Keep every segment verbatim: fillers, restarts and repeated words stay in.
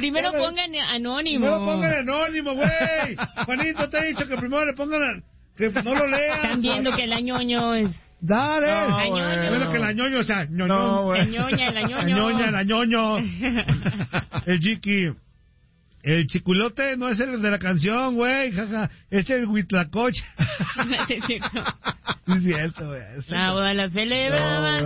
Primero pongan anónimo. Primero pongan anónimo, güey. Juanito, te he dicho que primero le pongan... Que no lo leas. Están viendo que el añoño es... Dale. No, la ñoño. Bueno, que la ñoño, o sea, ñoño. No, La ñoña, la ñoño. La ñoña, la ñoño. El Jiki. El chiculote no es el de la canción, güey, jaja. Es el Huitlacoche. Sí, es cierto. Es cierto, güey. La boda la celebraban.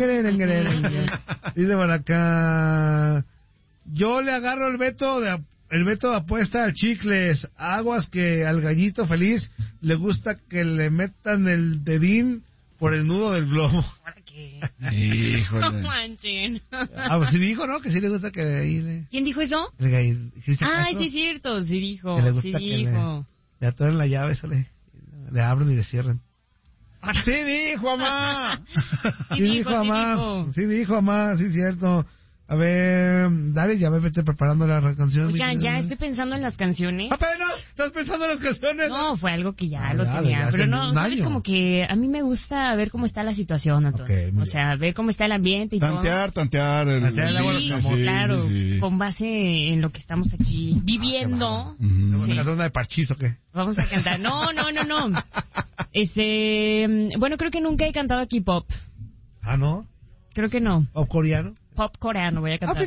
Dice por acá... Yo le agarro el veto de el veto de apuesta al Chicles. Aguas que al gallito feliz le gusta que le metan el dedín por el nudo del globo. ¿Para qué? Híjole. No manchen. Ah, pues sí dijo, ¿no? Que sí le gusta que ahí le... ¿Quién dijo eso? el gall- Cristian Ay, Castro, sí es cierto, sí dijo, que le sí gusta que dijo. le, le atoren la llave, eso le, le abren y le cierran. Sí dijo, mamá. Sí dijo, sí mamá. dijo. Sí dijo, mamá, sí es cierto. A ver, dale, ya me vete preparando la canción. Oigan, mi ya querida. estoy pensando en las canciones. ¿Apenas? ¿Estás pensando en las canciones? No, fue algo que ya Ah, lo ya, tenía. ya Pero hace no, un sabes, año. como que a mí me gusta ver cómo está la situación, Antonio. Ok, muy o sea, ver cómo está el ambiente y Tantear, tantear. El... Tantear el agua todo. de Sí, los camotes. claro, sí, sí. con base en lo que estamos aquí viviendo. Ujú. ¿Vamos Sí. a cantar una de Parchís o qué? Vamos a cantar. No, no, no, no. Este, bueno, creo que nunca he cantado aquí pop. Ah, ¿no? Creo que no. ¿O coreano? Pop coreano voy a cantar.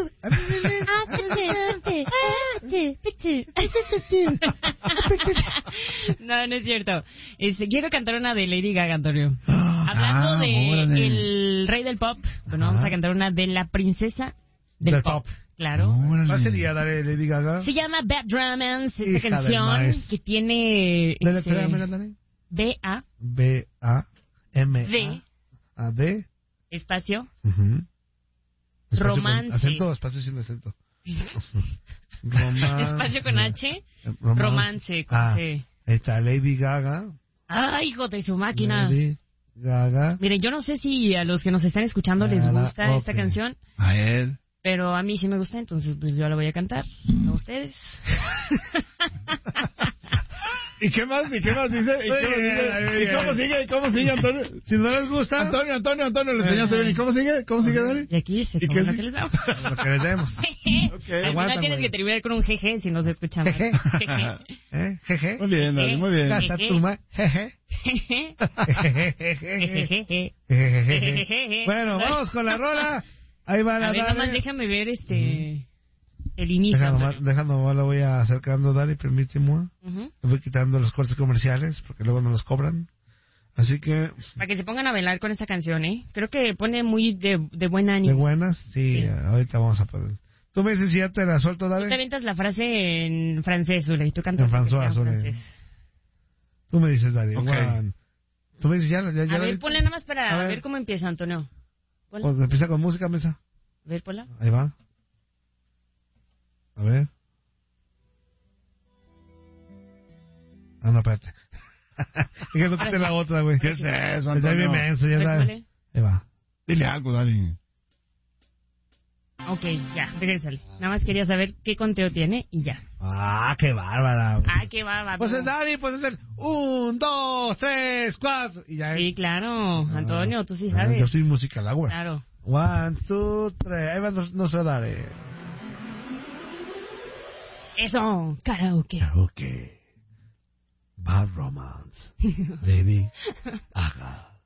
No, no es cierto. Este, quiero cantar una de Lady Gaga, Antonio. Hablando Ah, de órale. el rey del pop, bueno, Ajá. vamos a cantar una de la princesa del, Del pop. pop. Claro. Órale. ¿Cuál sería, dale, Lady Gaga? Se llama Bad Romance, esta Hija del canción maestro. que tiene Dale, este, espérame, dale. B A B A M D A D. espacio Ujú. Espacio con Romance. acento, espacio sin acento. Romance. espacio con H, Romance. romance con Ah, C. ahí está Lady Gaga. Ay, hijo de su máquina. Lady Gaga. Miren, yo no sé si a los que nos están escuchando les Gaga, gusta esta ok. canción, A él. pero a mí sí me gusta, entonces pues yo la voy a cantar, no ustedes. ¿Y qué más? ¿Y qué más dice? ¿Y, Muy qué más bien, dice? muy ¿Y cómo bien. sigue? ¿Y cómo sigue, Antonio? Si no les gusta, Antonio, Antonio, Antonio, le enseñaste bien. ¿Y cómo sigue? ¿Cómo sigue, Dani? Y aquí dice, ¿Y ¿cómo qué es lo sí? que les damos? lo que les demos. Ok. Al Aguanta, final tienes güey. que terminar con un jeje si no se escucha mal. Jeje. Jeje. ¿Eh? Jeje. Muy bien, Dani, muy bien. Casa tu ma- Jeje. Jeje. Jejejeje. Jejeje. Jejejeje. Bueno, vamos con la rola. Ahí va la A ver, Dani. nomás déjame ver este el inicio. Dejando, Antonio. dejando nomás la voy acercando, Dani, permíteme. Ujú. Le voy quitando los cortes comerciales porque luego no los cobran. Así que, Para que se pongan a bailar con esta canción, ¿eh? Creo que pone muy de, de buen de ánimo. buenas, sí, Sí. ahorita vamos a poner. Tú me dices si ya te la suelto, Tú te Dani. aventas la frase en francés, Ule, y tú cantas En lo que francés, sea en Ule. francés. Tú me dices, Dani. Ok. One. Tú me dices ya, ya, ya. A ver, Dani. ponle nada más para A ver. ver. cómo empieza, Antonio. Ponle. Pues empieza con música, mesa. A ver, ponla. Ahí va. A ver. Ah, no, espérate. Es que no quité la otra, güey. ¿Qué es eso, Está Antonio? bien menso, ya A ver, sabes. ponle. Ahí va. Dile algo, Dani. Ok, ya, regrésale. Nada más quería saber qué conteo tiene y ya. Ah, qué bárbara. güey. Ah, qué bárbaro. Pues es Dani, pues es el un, dos, tres, cuatro. Y ya. Sí, claro, Antonio, tú sí Ah, sabes. Yo soy musical hour. Claro. One, two, three. Ahí va nuestro Dani. Eso, karaoke. Karaoke. Bad Romance. Lady Gaga.